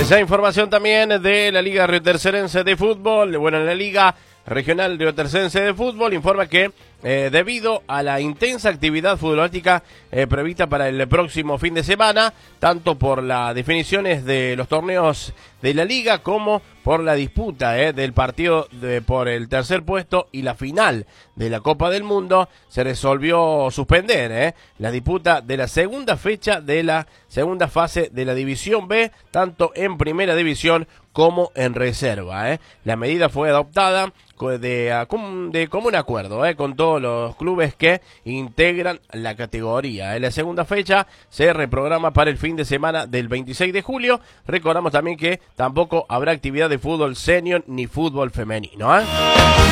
Ya información también de la Liga Riotercerense de Fútbol. Bueno, en la Liga Regional Riotercerense de Fútbol informa que debido a la intensa actividad futbolística prevista para el próximo fin de semana, tanto por las definiciones de los torneos de la Liga como por la disputa del partido por el tercer puesto y la final de la Copa del Mundo, se resolvió suspender la disputa de la segunda fecha de la segunda fase de la División B, tanto en Primera División como en reserva. La medida fue adoptada de común acuerdo con todos los clubes que integran la categoría. La segunda fecha se reprograma para el fin de semana del 26 de julio. Recordamos también que tampoco habrá actividad de fútbol senior ni fútbol femenino.